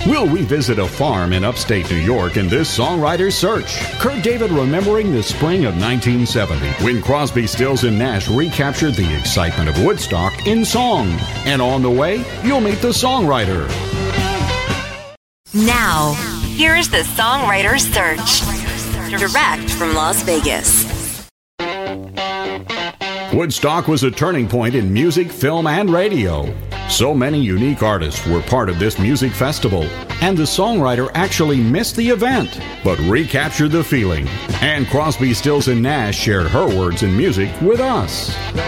We'll revisit a farm in upstate New York in this songwriter's search. Kurt David remembering the spring of 1970 when Crosby, Stills, and Nash recaptured the excitement of Woodstock in song. And on the way, you'll meet the songwriter. Now, here's the songwriter's search. Direct from Las Vegas. Woodstock was a turning point in music, film, and radio. So many unique artists were part of this music festival, and the songwriter actually missed the event, but recaptured the feeling. And Crosby, Stills, and Nash shared her words and music with us.